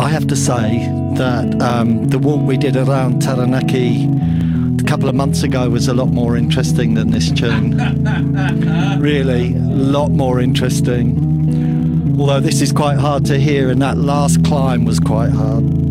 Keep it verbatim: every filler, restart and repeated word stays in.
I have to say that um, the walk we did around Taranaki a couple of months ago was a lot more interesting than this tune. Really, a lot more interesting. Although this is quite hard to hear, and that last climb was quite hard.